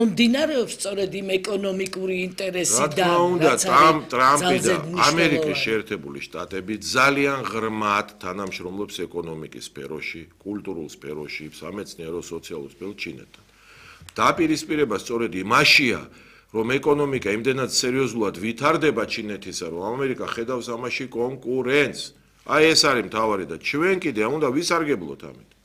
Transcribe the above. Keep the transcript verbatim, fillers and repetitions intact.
მომდინარეობს სწორედ იმ ეკონომიკური ინტერესიდან, რა თქმა უნდა, ტრამპი და ამერიკის შეერთებული შტატები ძალიან ღრმად თანამშრომლობს ეკონომიკის სფეროში, კულტურულ სფეროში, სამეცნიერო, სოციალურ სფეროში ჩინეთთან. დაპირისპირება სწორედ იმაშია, რომ ეკონომიკა იმდენად სერიოზულად ვითარდება ჩინეთისა, რომ ამერიკა ხედავს ამაში კონკურენტს. აი ეს არის მთავარი და ჩვენ კიდე უნდა ვისარგებლოთ ამით.